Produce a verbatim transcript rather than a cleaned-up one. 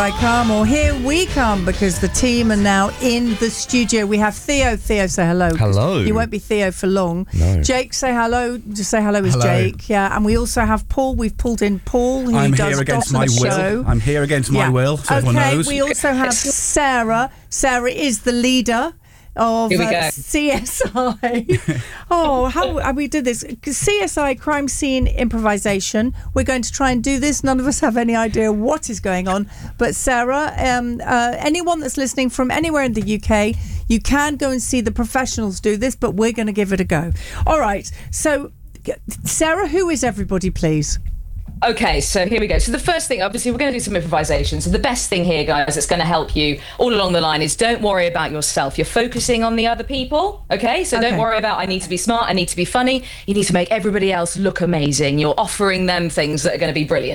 I come, or here we come, because the team are now in the studio. We have Theo. Theo, say hello. Hello. You won't be Theo for long. No. Jake, say hello. Just say hello, is Hello. Jake. Yeah, and we also have Paul. We've pulled in Paul, who I'm does here against my Gotham will. Show. I'm here against my Yeah. will, so okay, everyone knows. we also have Sarah. Sarah is the leader of Here we uh, go. C S I. Oh, how how we did this? C S I Crime Scene Improvisation. We're going to try and do this. None of us have any idea what is going on. But Sarah, um, uh, anyone that's listening from anywhere in the U K, you can go and see the professionals do this, but we're going to give it a go. All right. So, Sarah, who is everybody, please? Okay, so here we go. So the first thing, obviously, we're going to do some improvisation. So the best thing here, guys, that's going to help you all along the line is don't worry about yourself. You're focusing on the other people, okay? So Okay. don't worry about I need to be smart, I need to be funny. You need to make everybody else look amazing. You're offering them things that are going to be brilliant.